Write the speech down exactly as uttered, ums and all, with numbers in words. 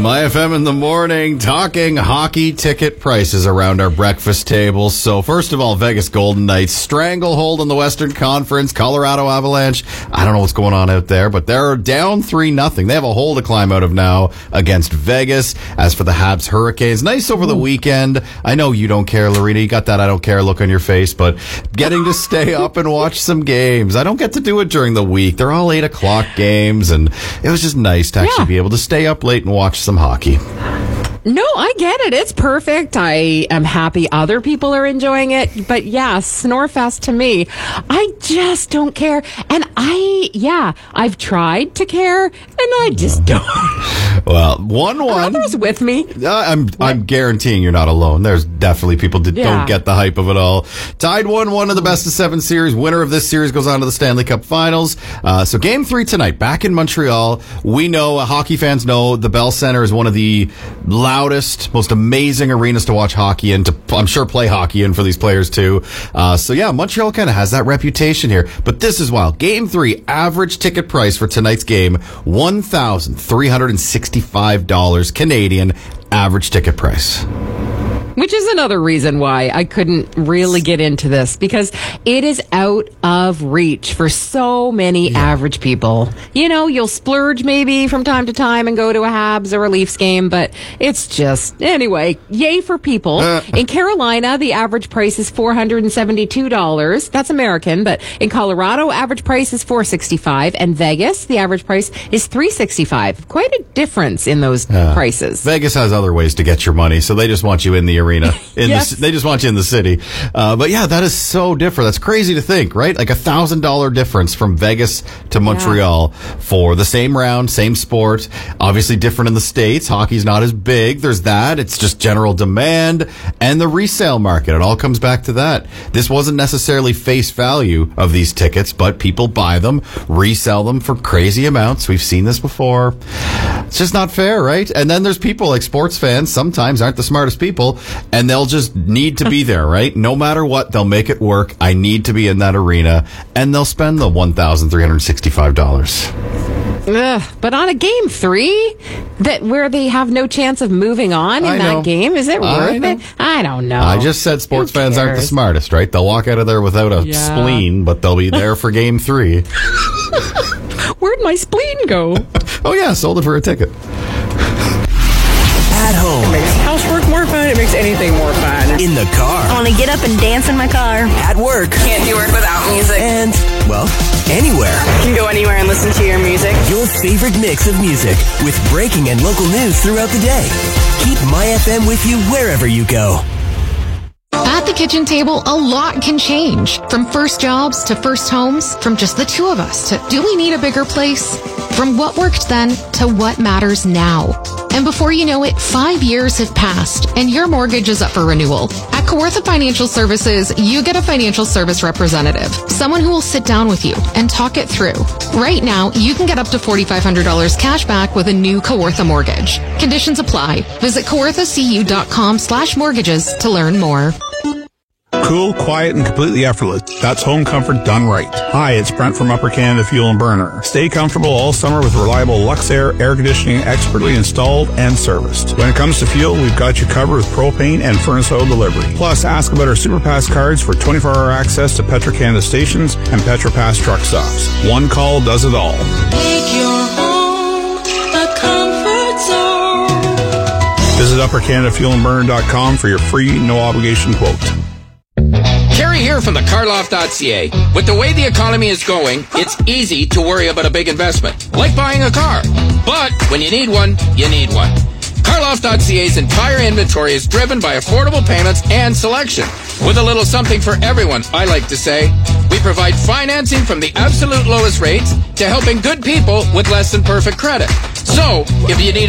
My F M in the morning, talking hockey ticket prices around our breakfast table. So first of all, Vegas Golden Knights stranglehold in the Western Conference. Colorado Avalanche, I don't know what's going on out there, but they're down three nothing. They have a hole to climb out of now against Vegas. As for the Habs Hurricanes, nice over the weekend. I know you don't care, Lorena. You got that I don't care look on your face, but getting to stay up and watch some games. I don't get to do it during the week. They're all eight o'clock games, and it was just nice to actually Yeah. be able to stay up late and watch some hockey. No, I get it. It's perfect. I am happy other people are enjoying it. But yeah, Snorefest to me, I just don't care. And I, yeah, I've tried to care, and I just don't. Well, one one. Are others with me? Uh, I'm I'm guaranteeing you're not alone. There's definitely people that Yeah. don't get the hype of it all. Tied one one in the best of seven series. Winner of this series goes on to the Stanley Cup Finals. Uh, so game three tonight, back in Montreal. We know, uh, hockey fans know, the Bell Center is one of the loudest, most amazing arenas to watch hockey in, to, I'm sure, play hockey in for these players too. Uh, so yeah, Montreal kind of has that reputation here. But this is wild. Game three, average ticket price for tonight's game, one thousand three hundred sixty-five dollars Canadian, average ticket price. Which is another reason why I couldn't really get into this, because it is out of reach for so many yeah. average people. You know, you'll splurge maybe from time to time and go to a Habs or a Leafs game, but it's just, anyway, yay for people. Uh. In Carolina, the average price is four hundred seventy-two dollars. That's American, but in Colorado, average price is four hundred sixty-five dollars, and Vegas, the average price is three hundred sixty-five dollars. Quite a difference in those uh, prices. Vegas has other ways to get your money, so they just want you in the arena. In yes. the, they just want you in the city. Uh, but yeah, that is so different. That's crazy to think, right? Like a thousand dollar difference from Vegas to Montreal yeah. for the same round, same sport. Obviously different in the States. Hockey's not as big. There's that. It's just general demand and the resale market. It all comes back to that. This wasn't necessarily face value of these tickets, but people buy them, resell them for crazy amounts. We've seen this before. It's just not fair, right? And then there's people like sports fans, sometimes aren't the smartest people, and they'll just need to be there, right? No matter what, they'll make it work. I need to be in that arena, and they'll spend the one thousand three hundred sixty-five dollars. Ugh, but on a game three, that where they have no chance of moving on in that game, is it worth it? I don't know. I just said sports fans aren't the smartest, right? They'll walk out of there without a yeah. spleen, but they'll be there for game three. Where'd my spleen go? Oh yeah, sold it for a ticket. At home. It makes housework more fun. It makes anything more fun. In the car. I want to get up and dance in my car. At work. Can't do work without music. And, well, anywhere. You can go anywhere and listen to your music. Your favorite mix of music with breaking and local news throughout the day. Keep My F M with you wherever you go. At the kitchen table, a lot can change. From first jobs to first homes, from just the two of us to do we need a bigger place? From what worked then to what matters now. And before you know it, five years have passed and your mortgage is up for renewal. At Kawartha Financial Services, you get a financial service representative, someone who will sit down with you and talk it through. Right now, you can get up to four thousand five hundred dollars cash back with a new Kawartha mortgage. Conditions apply. Visit kawarthacu.com slash mortgages to learn more. Cool, quiet, and completely effortless. That's home comfort done right. Hi, it's Brent from Upper Canada Fuel and Burner. Stay comfortable all summer with reliable Luxair air conditioning expertly installed and serviced. When it comes to fuel, we've got you covered with propane and furnace oil delivery. Plus, ask about our SuperPass cards for twenty-four hour access to Petro-Canada stations and PetroPass truck stops. One call does it all. Make your home a comfort zone. Visit upper canada fuel and burner dot com for your free, no obligation quote. Kerry here from the carloft dot c a. With the way the economy is going, it's easy to worry about a big investment, like buying a car. But when you need one, you need one. carloft dot c a's entire inventory is driven by affordable payments and selection. With a little something for everyone, I like to say. We provide financing from the absolute lowest rates to helping good people with less than perfect credit. So, if you need